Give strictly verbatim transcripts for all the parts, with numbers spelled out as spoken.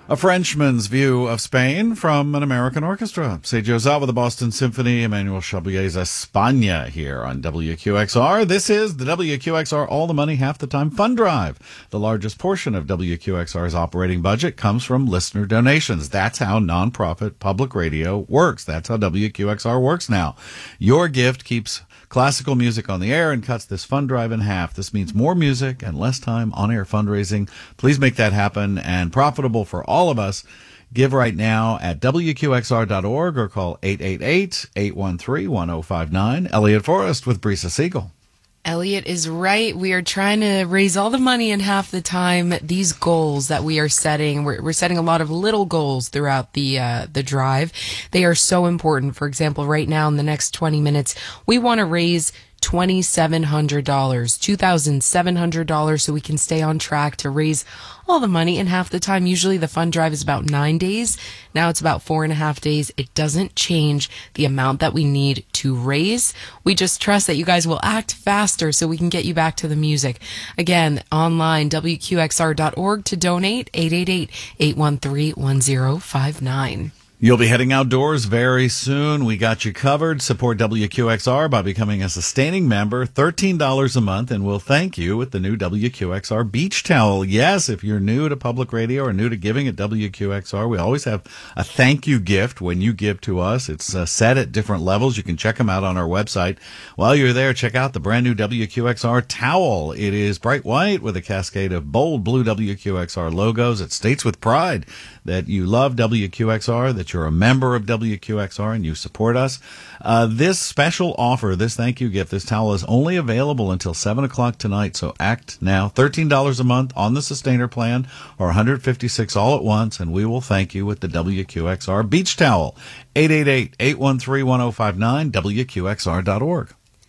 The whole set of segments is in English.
A Frenchman's View of Spain from an American orchestra. Sergio Zat with the Boston Symphony, Emmanuel Chabrier's España here on W Q X R. This is the W Q X R All the Money, Half the Time Fund Drive. The largest portion of W Q X R's operating budget comes from listener donations. That's how nonprofit public radio works. That's how W Q X R works now. Your gift keeps classical music on the air and cuts this fund drive in half. This means more music and less time on-air fundraising. Please make that happen and profitable for all of us. Give right now at W Q X R dot org or call eight eight eight, eight one three, one oh five nine. Elliot Forrest with Brisa Siegel. Elliot is right. We are trying to raise all the money in half the time. These goals that we are setting, we're, we're setting a lot of little goals throughout the uh, the drive. They are so important. For example, right now in the next twenty minutes, we want to raise two thousand seven hundred dollars, two thousand seven hundred dollars, so we can stay on track to raise all the money in half the time. Usually the fund drive is about nine days. Now it's about four and a half days. It doesn't change the amount that we need to raise. We just trust that you guys will act faster so we can get you back to the music. Again, online, W Q X R dot org to donate, eight eight eight, eight one three, one oh five nine. You'll be heading outdoors very soon. We got you covered. Support W Q X R by becoming a sustaining member, thirteen dollars a month, and we'll thank you with the new W Q X R beach towel. Yes, if you're new to public radio or new to giving at W Q X R, we always have a thank you gift when you give to us. It's uh, set at different levels. You can check them out on our website. While you're there, check out the brand new W Q X R towel. It is bright white with a cascade of bold blue W Q X R logos. It states with pride that you love W Q X R, that you're a member of W Q X R and you support us. Uh, this special offer, this thank you gift, this towel is only available until seven o'clock tonight, so act now. thirteen dollars a month on the Sustainer plan or one hundred fifty-six dollars all at once, and we will thank you with the W Q X R beach towel. eight eight eight, eight one three, one oh five nine, W Q X R dot org.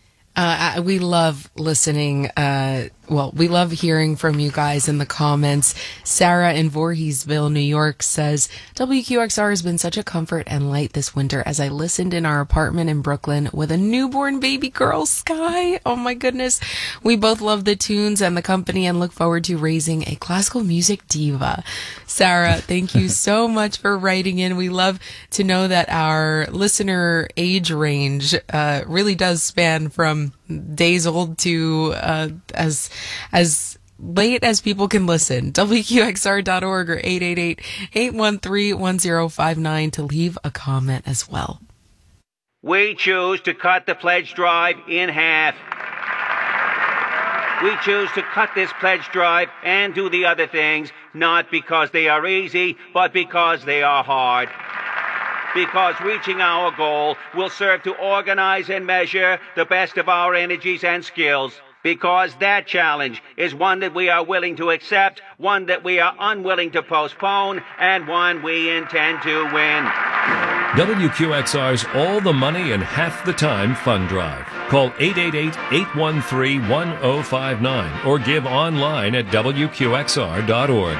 Uh, we love listening. Uh, well, we love hearing from you guys in the comments. Sarah in Voorheesville, New York says, W Q X R has been such a comfort and light this winter as I listened in our apartment in Brooklyn with a newborn baby girl, Sky. Oh my goodness. We both love the tunes and the company and look forward to raising a classical music diva. Sarah, thank you so much for writing in. We love to know that our listener age range uh, really does span from days old to uh, as as late as people can listen. W Q X R dot org or eight eight eight, eight one three, one oh five nine to leave a comment as well. We choose to cut the pledge drive in half. We choose to cut this pledge drive and do the other things, not because they are easy, but because they are hard. Because reaching our goal will serve to organize and measure the best of our energies and skills. Because that challenge is one that we are willing to accept, one that we are unwilling to postpone, and one we intend to win. W Q X R's All the Money in Half the Time Fund Drive. Call eight eight eight, eight one three, one oh five nine or give online at W Q X R dot org.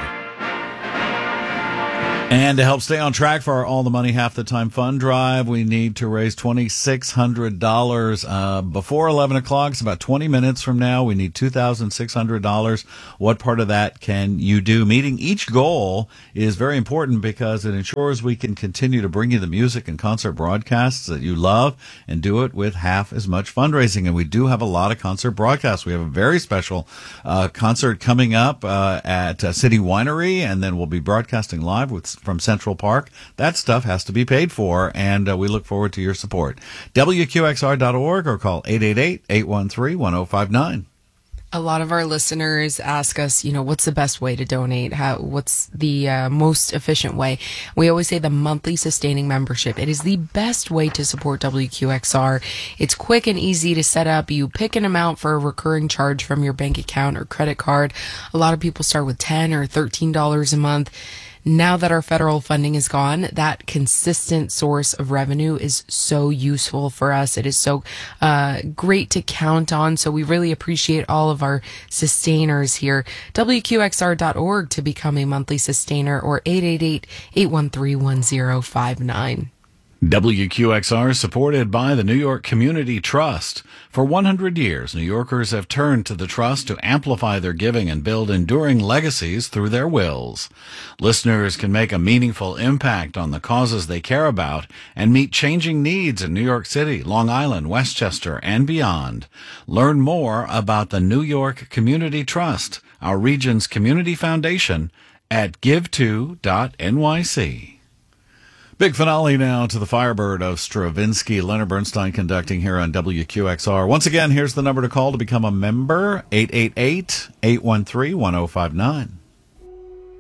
And to help stay on track for our All the Money Half the Time Fund Drive, we need to raise two thousand six hundred dollars uh, before eleven o'clock. It's about twenty minutes from now. We need two thousand six hundred dollars. What part of that can you do? Meeting each goal is very important because it ensures we can continue to bring you the music and concert broadcasts that you love and do it with half as much fundraising. And we do have a lot of concert broadcasts. We have a very special uh, concert coming up uh, at uh, City Winery, and then we'll be broadcasting live with from Central Park. That stuff has to be paid for, and uh, we look forward to your support. W Q X R dot org or call eight eight eight, eight one three, one oh five nine. A lot of our listeners ask us, you know, what's the best way to donate? How, what's the uh, most efficient way? We always say the monthly sustaining membership. It is the best way to support W Q X R. It's quick and easy to set up. You pick an amount for a recurring charge from your bank account or credit card. A lot of people start with ten dollars or thirteen dollars a month. Now that our federal funding is gone, that consistent source of revenue is so useful for us. It is so uh, great to count on. So we really appreciate all of our sustainers here. W Q X R dot org to become a monthly sustainer or eight eight eight, eight one three, one oh five nine. W Q X R is supported by the New York Community Trust. For one hundred years, New Yorkers have turned to the Trust to amplify their giving and build enduring legacies through their wills. Listeners can make a meaningful impact on the causes they care about and meet changing needs in New York City, Long Island, Westchester, and beyond. Learn more about the New York Community Trust, our region's community foundation, at give to dot N Y C. Big finale now to the Firebird of Stravinsky. Leonard Bernstein conducting here on W Q X R. Once again, here's the number to call to become a member, eight eight eight, eight one three, one oh five nine.